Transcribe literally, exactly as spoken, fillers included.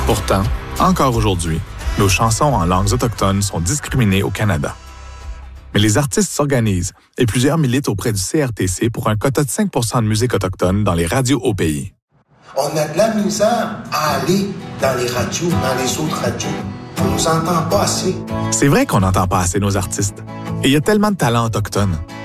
Pourtant, encore aujourd'hui, nos chansons en langues autochtones sont discriminées au Canada. Mais les artistes s'organisent et plusieurs militent auprès du C R T C pour un quota de cinq pour cent de musique autochtone dans les radios au pays. On a de la misère à aller dans les radios, dans les autres radios. On nous entend pas assez. C'est vrai qu'on n'entend pas assez nos artistes. Et il y a tellement de talents autochtones.